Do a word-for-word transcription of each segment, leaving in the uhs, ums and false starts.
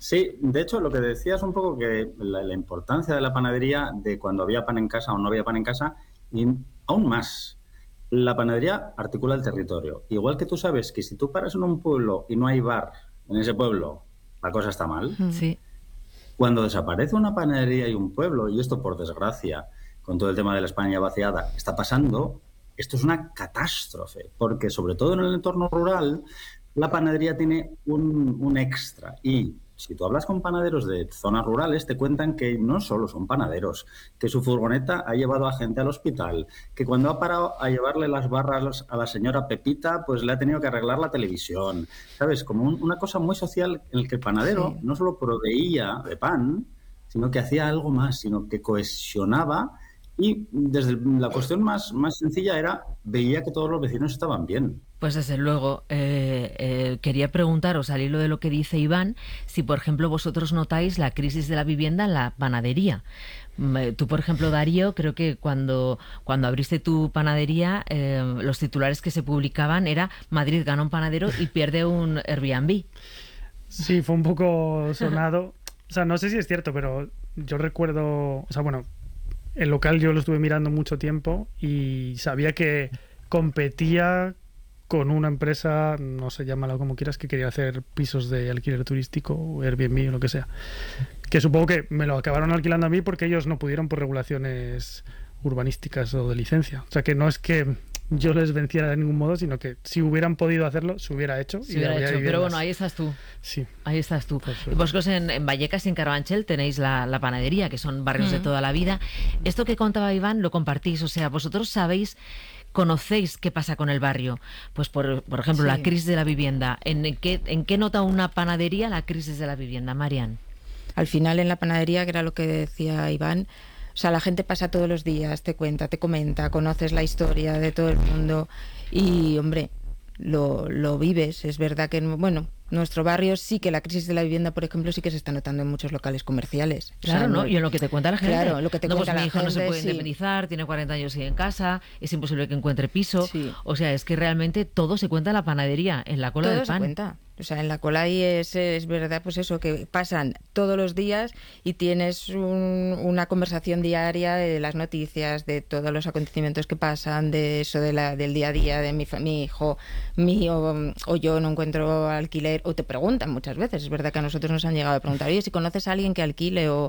Sí, de hecho, lo que decías un poco que la, la importancia de la panadería, de cuando había pan en casa o no había pan en casa, y aún más, la panadería articula el territorio. Igual que tú sabes que si tú paras en un pueblo y no hay bar en ese pueblo, la cosa está mal. Sí. Cuando desaparece una panadería y un pueblo, y esto por desgracia, con todo el tema de la España vaciada, está pasando, esto es una catástrofe, porque sobre todo en el entorno rural, la panadería tiene un, un extra. Y si tú hablas con panaderos de zonas rurales, te cuentan que no solo son panaderos, que su furgoneta ha llevado a gente al hospital, que cuando ha parado a llevarle las barras a la señora Pepita, pues le ha tenido que arreglar la televisión. ¿Sabes? Como un, una cosa muy social en el que el panadero Sí. no solo proveía de pan, sino que hacía algo más, sino que cohesionaba y desde la cuestión más, más sencilla era, veía que todos los vecinos estaban bien. Pues desde luego, eh, eh, quería preguntaros, al hilo de lo que dice Iván, si por ejemplo vosotros notáis la crisis de la vivienda en la panadería. Mm, eh, Tú, por ejemplo, Darío, creo que cuando, cuando abriste tu panadería, eh, los titulares que se publicaban era Madrid gana un panadero y pierde un Airbnb. Sí, fue un poco sonado. O sea, no sé si es cierto, pero yo recuerdo, o sea, bueno, el local yo lo estuve mirando mucho tiempo y sabía que competía con una empresa, no sé, llámala como quieras, que quería hacer pisos de alquiler turístico o Airbnb o lo que sea. Que supongo que me lo acabaron alquilando a mí porque ellos no pudieron por regulaciones urbanísticas o de licencia. O sea, que no es que yo les venciera de ningún modo, sino que si hubieran podido hacerlo, se hubiera hecho. Se y hubiera habría hecho, pero viviendas. bueno, ahí estás tú. Sí. Ahí estás tú. Por Y suerte. vosotros en, en Vallecas y en Carabanchel tenéis la, la panadería, que son barrios de Mm. toda la vida. Esto que contaba Iván lo compartís, o sea, vosotros sabéis, conocéis qué pasa con el barrio. Pues por, por ejemplo, Sí. la crisis de la vivienda. ¿En qué, ¿En qué nota una panadería la crisis de la vivienda, Marian? Al final en la panadería, que era lo que decía Iván, o sea, la gente pasa todos los días, te cuenta, te comenta, conoces la historia de todo el mundo y, hombre, lo, lo vives. Es verdad que, bueno, nuestro barrio sí que la crisis de la vivienda, por ejemplo, sí que se está notando en muchos locales comerciales. O sea, Claro, ¿no? Y en lo que te cuenta la gente. Claro, lo que te no, cuenta pues la mi hijo no se gente, puede sí. independizar, tiene cuarenta años y sigue en casa, es imposible que encuentre piso. Sí. O sea, es que realmente todo se cuenta en la panadería, en la cola Todo del se pan. cuenta. O sea, en la cola ahí es, es verdad, pues eso, que pasan todos los días y tienes un- una conversación diaria de las noticias, de todos los acontecimientos que pasan, de eso de la, del día a día, de mi, fa- mi hijo mío o yo no encuentro alquiler, o te preguntan muchas veces. Es verdad que a nosotros nos han llegado a preguntar, oye, si conoces a alguien que alquile, o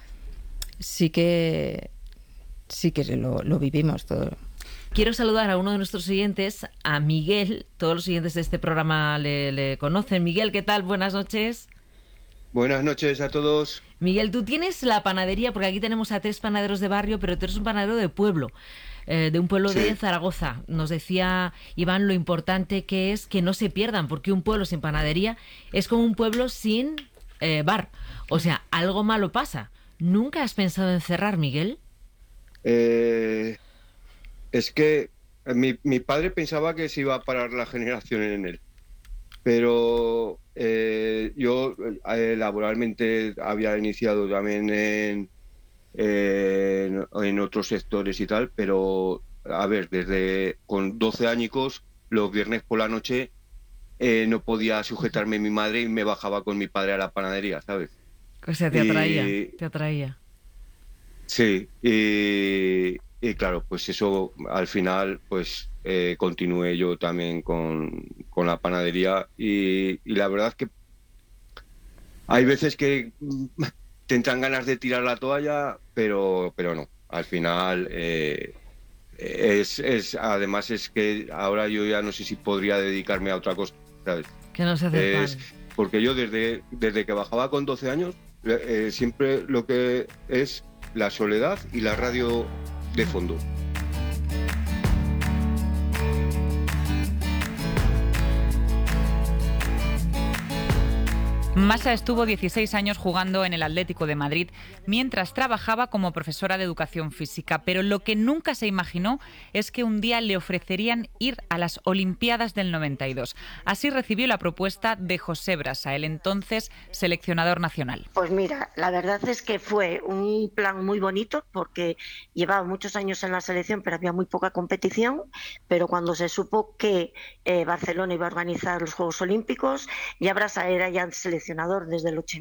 sí que sí que lo, lo vivimos todo. Quiero saludar a uno de nuestros oyentes, a Miguel. Todos los oyentes de este programa le, le conocen. Miguel, ¿qué tal? Buenas noches. Buenas noches a todos. Miguel, tú tienes la panadería, porque aquí tenemos a tres panaderos de barrio, pero tú eres un panadero de pueblo, eh, de un pueblo Sí. de Zaragoza. Nos decía Iván lo importante que es que no se pierdan, porque un pueblo sin panadería es como un pueblo sin eh, bar. O sea, algo malo pasa. ¿Nunca has pensado en cerrar, Miguel? Eh, es que mi, mi padre pensaba que se iba a parar la generación en él, pero eh, yo eh, laboralmente había iniciado también en, en, en otros sectores y tal, pero a ver, desde con doce añicos, los viernes por la noche eh, no podía sujetarme mi madre y me bajaba con mi padre a la panadería, ¿sabes? O sea, te atraía, Y- te atraía. Sí, y, y claro, pues eso al final, pues eh, continué yo también con, con la panadería y, y la verdad es que hay veces que mm, te entran ganas de tirar la toalla, pero, pero no, al final eh, es, es, además es que ahora yo ya no sé si podría dedicarme a otra cosa, ¿sabes? Que no se hace el Es pan. porque yo desde, desde que bajaba con doce años, eh, siempre lo que es la soledad y la radio de fondo. Masa estuvo dieciséis años jugando en el Atlético de Madrid mientras trabajaba como profesora de educación física, pero lo que nunca se imaginó es que un día le ofrecerían ir a las Olimpiadas del noventa y dos. Así recibió la propuesta de José Brasa, el entonces seleccionador nacional. Pues mira, la verdad es que fue un plan muy bonito porque llevaba muchos años en la selección, pero había muy poca competición. Pero cuando se supo que eh, Barcelona iba a organizar los Juegos Olímpicos, ya Brasa era ya seleccionador desde el ochenta.